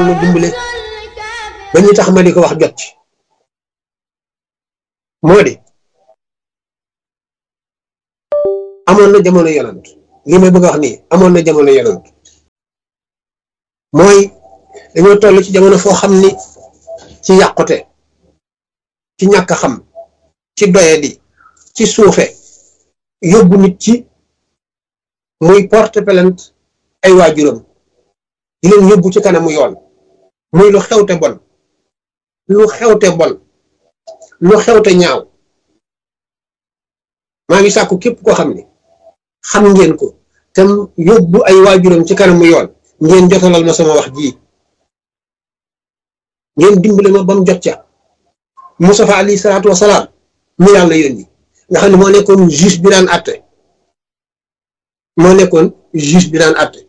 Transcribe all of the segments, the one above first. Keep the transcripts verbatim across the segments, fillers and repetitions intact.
ma dimbale ba ñu tax ma di ko wax jot ci moo di amoon na jamono yonant li may bëgg a wax nii amoon na jamono yonant mooy dañoo toll ci jamono foo xam ni ci yàqute ci ñàkk xam ci doyadi ci suufe yóbbu nit ci muy porte plainte ay waajuram di leen yóbbu ci kanamu yoon muy lu xewte bon lu xewte bon lu xewte ñaaw maa ngi sàkku képp koo xam ni xam ngeen ko te yóbbu ay waajuram ci kanamu yoon ngeen jotalal ma sama wax ji ngeen dimbale ma ba mu jot ca Mustafa alayhi salaatu wasalaam mi yàlla yónni nga xam ne moo nekkoon juge bi daan àtte moo nekkoon juge bi daan àtte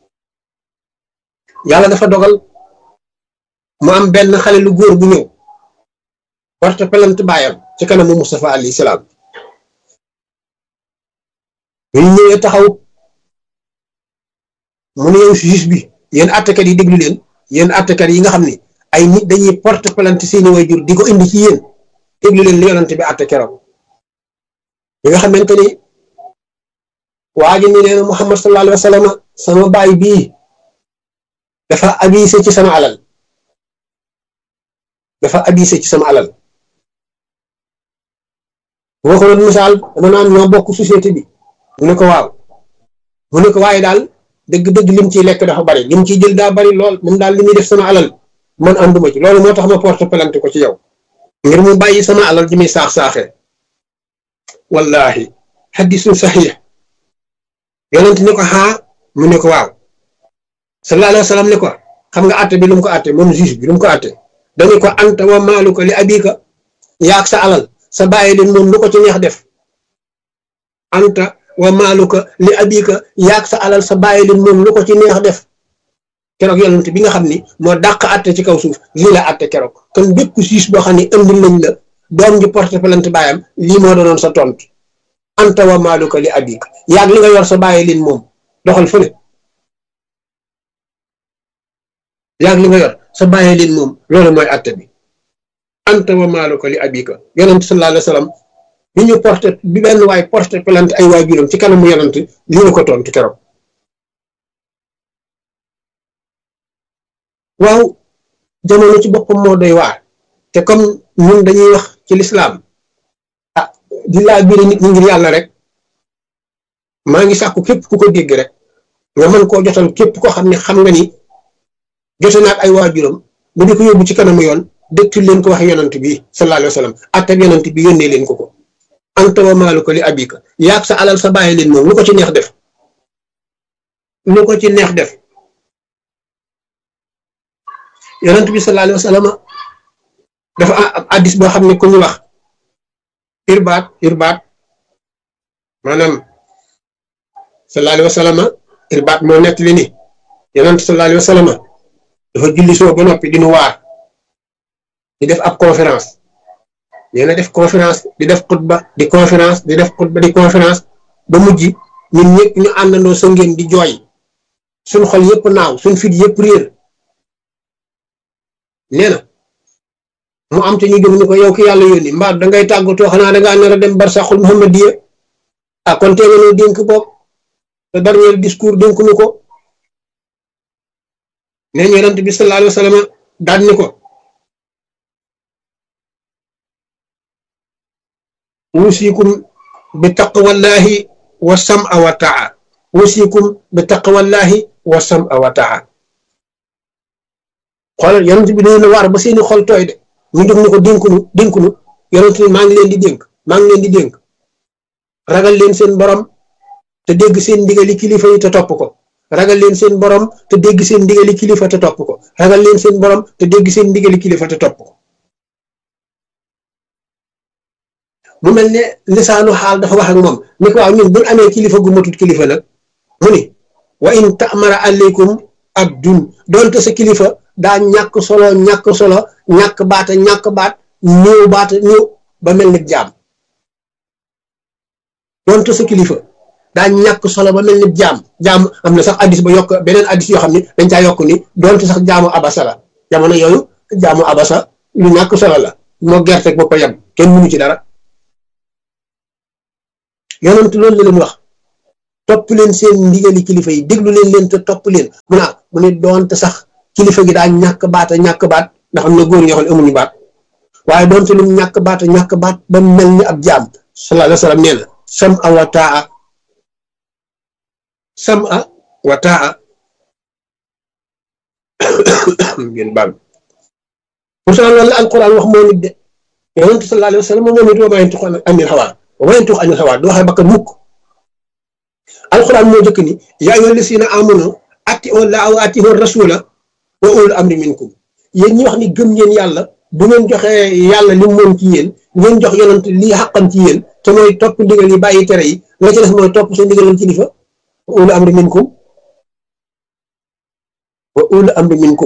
yàlla dafa dogal mu am benn xale lu góor bu ñëw porte plainte baayam ci kanamu Mustafa alayhi salaam ñu ñëwee taxaw mu ne yow juge bi yéen àttekat yi déglu leen yéen àttekat yi nga xam ne ay nit dañuy porte plainte seeni waajur di ko indi ci yéen déglu leen li yonante bi àtte keroog li nga xamante ni waa ji ni nee na Muhammad sallallahu alayhi wa sallam sama baay bii dafa abise ci sama alal dafa abise ci sama alal boo ko doon misaal dama naan ñoo bokk société bi mu ne ko waaw mu ne ko waaye daal dëgg-dëgg lim ciy lekk dafa bari lim ciy jël daa bari lool moom daal li muy def sama alal man ànduma ci loolu moo tax ma porte plainte ko ci yow ngir mu bàyyi sama alal ji muy saax-saaxee wallahi hadisun sahih yonent ne ko xaa mu ne ko waaw sallallahu alayhi wa sallam ne ko xam nga àtte bi lu mu ko àtte moom juge bi lu mu ko àtte dañu ko anta wa maaluka li abika yaag sa alal sa bàyyi leen moom lu ko ci neex def anta wa maaluka li abika yaag sa alal sa bàyyi leen moom lu ko ci neex def keroog yonent bi nga xam ni moo dàq àtte ci kaw suuf lii la àtte keroog kon bépp juge boo xam ne indi nañ la doom ji porte plainte baayam lii moo doonoon sa tontu anta wa maaluka li abika yaag li nga yor sa bàyyi leen moom doxal fële yaag li nga yor sa bàyyi leen moom loolu mooy àtte bi anta wa maaluka li abika yonent sallallahu alayhi wa sallam bi ñu porte bi benn waay porte plainte ay waajuram ci kanamu yonent lii la ko tontu keroog waaw jamono ci boppam moo doy waar te comme ñun dañuy wax ci lislaam ah di laa biir nit ñi ngir yàlla rek maa ngi sàkku képp ku ko dégg rek nga mën koo jotal képp koo xam ne xam nga ni jote naag ay waajuram bu di ko yóbbu ci kanamu yoon dëgtul leen ko wax yonent bi sallallahu alayhi wa sallam attab yonent bi yónnee leen ko ko anta wa maaluka li abika yaag sa alal sa bàyyi leen moom lu ko ci neex def lu ko ci neex def yonent bi sallallahu alayhi wa sallam dafa am addis boo xam ne ku ñu wax irbaat irbaat maanaam sallallahu alayhi wa sallam irbaat moo nekk li ni yonent sallallahu alayhi wa sallam dafa julli soo ba noppi dinu waar di def ab conférence nee na def conférence di def xutba di conférence di def xutba di conférence ba mujj ñun ñëpp ñu àndandoo sa ngeen di jooy suñ xol yëpp naaw suñ fit yëpp réer nee na mu am te ñu jóg ni ko yow ki yàlla yónni mbaa dangay tàggatoo xanaa dangaa nar a dem barsaxul muhammadiya ah kon tee nga noo dénk bopp te dernier discours dénk nu ko nee ñu yonent bi sallallahu alayhi wa sallam daan ni ko wusikum bi taqwallahi wa sam'a wa ta'a wusikum bi taqwallahi wa sam'a wa ta'a xoolal yonent bi dañu la waar ba seeni xol tooy de ñu jóg ni ko dénkunu dénkunu yonent bi maa ngi leen di dénk maa ngi leen di dénk ragal leen seen borom te dégg seen ndigali kilifa yi te topp ko ragal leen seen borom te dégg seen ndigali kilifa te topp ko ragal leen seen borom te dégg seen ndigali kilifa te topp ko mu mel ne lisaanu xaal dafa wax ak moom ni ko waaw ñun buñ amee kilifa gu matut kilifa nag mu ni wa in ta'mara alaykum abdun doonte sa kilifa daa ñàkk solo ñàkk solo ñàkk baata ñàkk baat néew baata néew ba mel ni jaam doonte sa kilifa daa ñàkk solo ba mel ni jaam jaam am na sax addis ba yokk beneen addis yoo xam ne dañ caa yokk ni doonte sax jaamu abasa la jamono yooyu jaamu abasa lu ñàkk solo la moo gerte boppa yam kenn mënu ci dara yonent loolu la leen wax topp leen seen ndigali kilifa yi déglu leen leen te topp leen mu ne mu ne doonte sax kilifa gi daa ñàkk baata ñàkk baat ndax am na góor ñoo xam ne amuñu baat waaye doonte lu ñàkk baata ñàkk baat ba mel ni ab jaam sallallahu alayhi wa sallam nee na sam a wa taa sam a wa taa ngeen baal pourtant loolu la alquran wax moo nit de yonent sallallahu alayhi wa sallam moom it wa maa yantiqu anil hawaa wa maa yantiqu anil hawaa du waxee bakkan mukk alquran moo jëkk ni yaa ayyuhal lazina aamanu atii'u llaaha wa atii'u rasuula wa ulul amri minkum yéen ñi wax ni gëm ngeen yàlla bu ngeen joxee yàlla li moom ci yéen ngeen jox yonent lii xaqam ci yéen te mooy topp ndigal yi bàyyi tere yi la ci def mooy topp seen ndigalal kilifa wa ulul amri minkum wa ulul amri minkum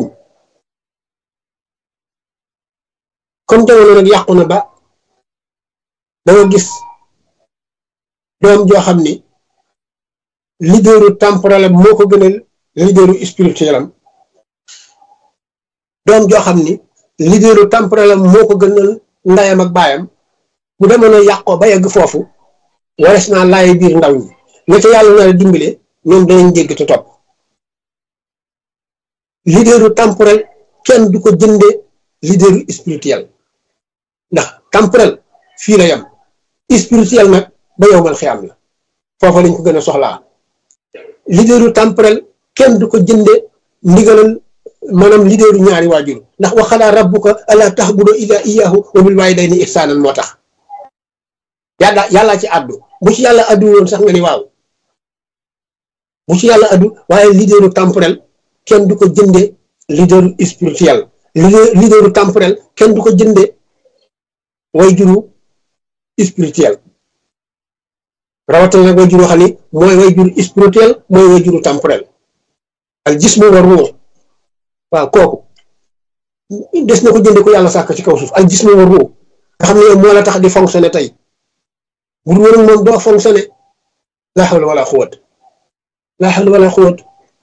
comme jamono nag yàqu na ba danga gis doom joo xam ni leaderu temporel am moo ko gënal leaderu spirituel am doom joo xam ni leaderu temporel am moo ko gënal ndayam ak baayam bu demoon yàqoo ba yegg foofu wares naa laay biir ndaw ñi la ca yàlla na la dimbale ñoom danañ jégg te topp leaderu temporel kenn du ko jënde leaderu spirituel ndax temporel fii la yam spirituel nag ba yowmal xiyaam la foofa lañ ko gën a soxlaa leaderu temporel kenn du ko jënde ndigalal maanaam leaderu ñaari waajur ndax wa qadaa rabbuka allaa ta'budu illaa iyyaahu wa bil waalidayni ihsaanan moo tax yàlla yàllaa ci àddu bu ci yàlla àddu woon sax nga ni waaw bu ci yàlla àddu waaye leaderu temporel kenn du ko jënde leaderu spirituel leaderu temporel kenn du ko jënde waajuru spirituel rawatina nag waajuru xam ni mooy waajuru spirituel mooy waajuru temporel al jismu wa ruux waaw kooku des na ko jënde ko yàlla sàkk ci kaw suuf al jismu wa ruux nga xam ne moo la tax di fonctionner tey bu dul woon moom doo fonctionner laa hawla wala quwwat laa hawla wala quwwat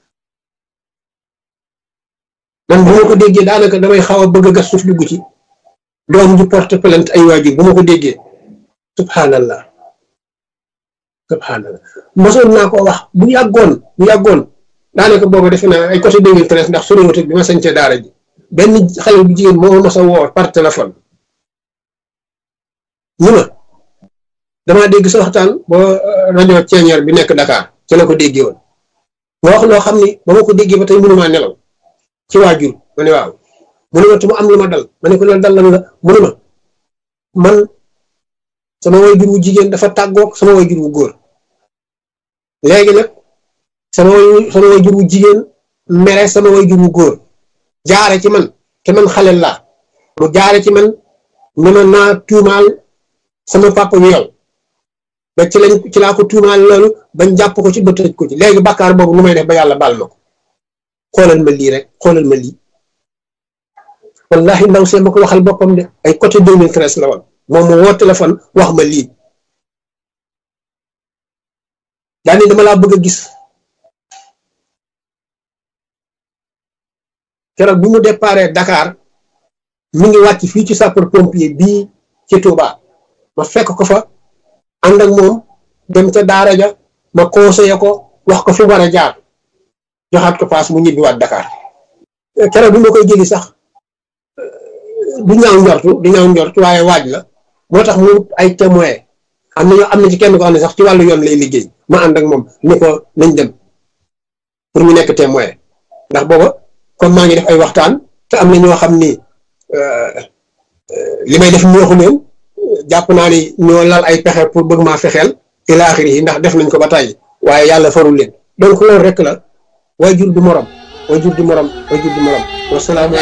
man bu ma ko déggee daanaka damay xaw a bëgg a gas suuf dugg ci doom ju porte plainte ay waajur bu ma ko déggee subhanallah subhanallah mosoon naa ko wax bu yàggoon bu yàggoon daanaka booba defe naa ay côté deux mille treize ndax soriwut ak bi ma sañcee daara ji benn xale bu jigéen moo ma mos a woo par téléphone ñu ma damaa dégg sa waxtaan boo rajo Ceeñeer bi nekk Dakar ci la ko déggee woon nga wax loo xam ni ba ma ko déggee ba tey mënumaa nelaw ci waajur ma ne waaw mu ne ma te mu am lu ma dal ma ne ko loolu dal lan la mu ne ma man sama waajur wu jigéen dafa tàggoog sama waajur wu góor léegi nag sama way sama waajur wu jigéen mere sama waajur wu góor jaare ci man te man xale laa mu jaare ci man ne ma naa tuumaal sama papa wi yow ba ci lañ ci laa ko tuumaal loolu bañ jàpp ko ci ba tëj ko ci léegi bàkkaar boobu nu may def ba yàlla baal ma ko xoolal ma lii rek xoolal ma lii wallahi ndaw see ma ko waxal boppam de ay côté deux mille treize la woon moom mu woo téléphone wax ma lii daani dama laa bëgg a gis keroog bi mu déparé Dakar mi ngi wàcc fii ci sapeur pompier bii ci Touba ma fekk ko fa ànd ak moom dem ca daara ja ma conseillé ko wax ko fi war a jaar joxaat ko paas mu ñibbiwaat Dakar keroog bi ma koy jëli sax du ñaaw njortu du ñaaw njortu waaye waaj la moo tax mu ay témoin am na ñoo am na ci kenn ko xam ne sax ci wàllu yoon lay liggéey ma ànd ak moom ni ko nañ dem pour ñu nekk témoin ndax booba comme maa ngi def ay waxtaan te am na ñoo xam ni li may def neexu leen jàpp naa ni ñoo lal ay pexe pour bëgg maa fexeel ila axiri yi ndax def nañ ko ba tàyyi waaye yàlla farul leen donc loolu rek la waajur du morom waajur du morom waajur du morom wasalaamaaleykum